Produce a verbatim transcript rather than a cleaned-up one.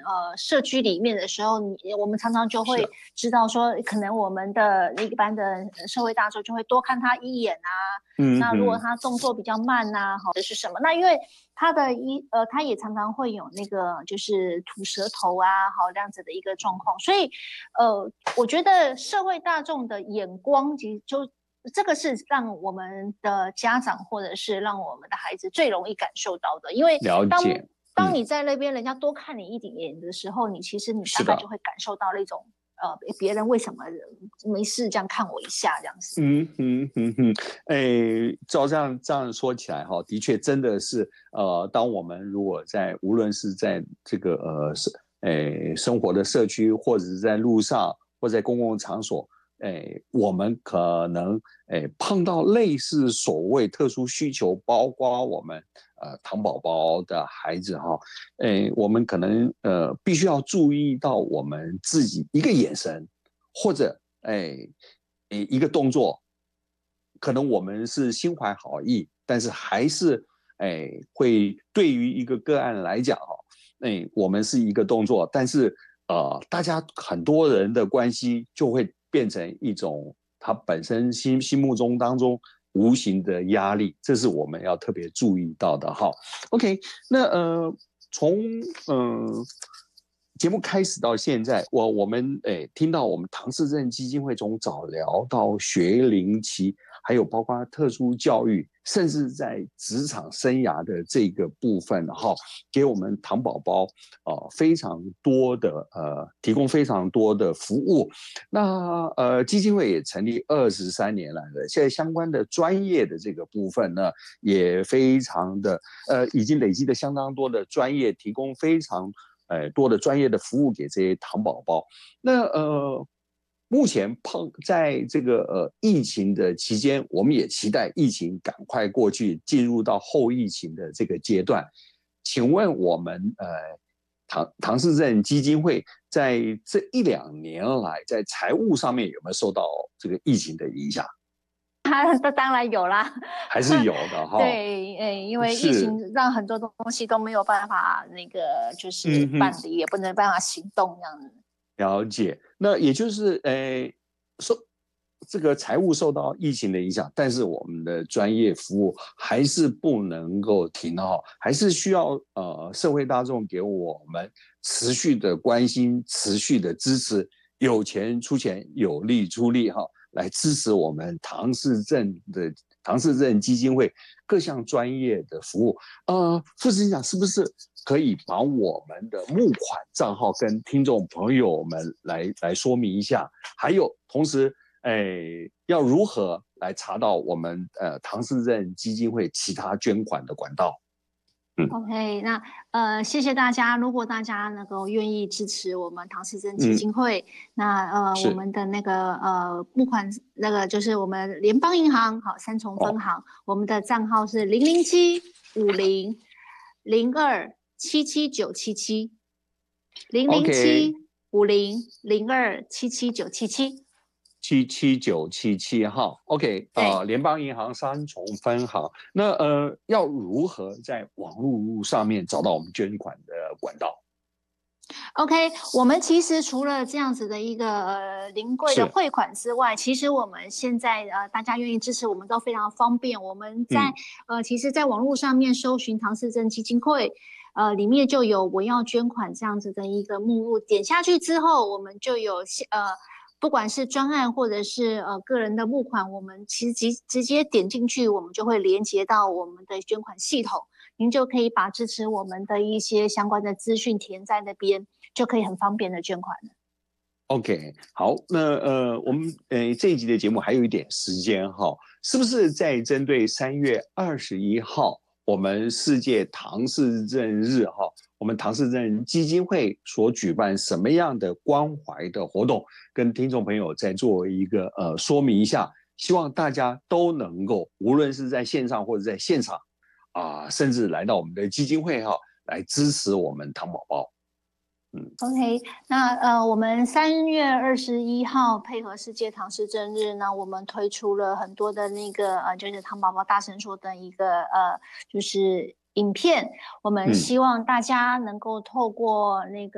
呃社区里面的时候，你我们常常就会知道说，可能我们的一般的社会大众就会多看他一眼啊。嗯，那如果他动作比较慢啊，或者是什么，那因为他的一呃，他也常常会有那个就是吐舌头啊，好这样子的一个状况，所以呃，我觉得社会大众的眼光，其实就这个是让我们的家长或者是让我们的孩子最容易感受到的，因为当了解、嗯、 当你在那边人家多看你一点眼的时候，你其实你大概就会感受到那种。呃，别人为什么没事这样看我一下这样子？ 嗯哼哼哼，哎，照这样这样说起来哈，的确真的是呃，当我们如果在无论是在这个呃是哎生活的社区，或者是在路上，或在公共场所，哎，我们可能哎碰到类似所谓特殊需求，包括我们呃糖宝宝的孩子哈，哎，我们可能呃必须要注意到我们自己一个眼神，或者哎一个动作，可能我们是心怀好意，但是还是哎会对于一个个案来讲哈，哎我们是一个动作，但是呃大家很多人的关系就会变成一种他本身心心目中当中无形的压力，这是我们要特别注意到的哈。OK， 那呃从嗯。呃节目开始到现在，我我们诶听到我们唐氏症基金会从早疗到学龄期，还有包括特殊教育，甚至在职场生涯的这个部分，哈，给我们糖宝宝呃非常多的呃提供非常多的服务。那呃基金会也成立二十三年来了，现在相关的专业的这个部分呢，也非常的呃已经累积的相当多的专业，提供非常。呃，多的专业的服务给这些糖宝宝。那呃，目前碰在这个呃疫情的期间，我们也期待疫情赶快过去，进入到后疫情的这个阶段。请问我们呃唐唐氏症基金会在这一两年来，在财务上面有没有受到这个疫情的影响？ 这当然有啦， 还是有的哈。 对，诶，因为疫情让很多东西都没有办法那个就是办理，嗯、也不能办法行动这样子。 了解，那也就是诶，受这个财务受到疫情的影响，但是我们的专业服务还是不能够停哈，还是需要呃社会大众给我们持续的关心、持续的支持，有钱出钱，有力出力哈。来支持我们唐氏症的唐氏症基金会各项专业的服务。呃，副执行长是不是可以把我们的募款账号跟听众朋友们来来说明一下？还有，同时，哎，要如何来查到我们呃唐氏症基金会其他捐款的管道？ 嗯、OK， 那呃，谢谢大家。如果大家能够愿意支持我们唐氏症基金会，嗯、那呃，我们的那个呃募款那个就是我们联邦银行好三重分行，哦、我们的账号是零零七五零零二七七九七七零零七五零零二七七九七七。 七七九七七号 ，OK， 呃，联邦银行三重分行。那呃，要如何在网络上面找到我们捐款的管道 ？OK， 我们其实除了这样子的一个呃临柜的汇款之外，其实我们现在呃大家愿意支持我们都非常方便。我们在、嗯、呃其实，在网络上面搜寻唐氏症基金会。呃，里面就有我要捐款这样子的一个目录，点下去之后，我们就有呃。不管是专案或者是呃个人的募款，我们其实直直接点进去，我们就会连接到我们的捐款系统，您就可以把支持我们的一些相关的资讯填在那边，就可以很方便的捐款了。 OK， 好，那呃，我们呃这一集的节目还有一点时间哈，是不是在针对三月二十一号我们世界唐氏症日哈？我们唐氏症基金会所举办什么样的关怀的活动，跟听众朋友再做一个呃说明一下，希望大家都能够，无论是在线上或者在现场啊、呃，甚至来到我们的基金会哈，来支持我们唐宝宝。 嗯 ，OK， 那呃，我们三月二十一号配合世界唐氏症日呢，我们推出了很多的那个呃，就是唐宝宝大神说的一个呃，就是影片，我们希望大家能够透过那个。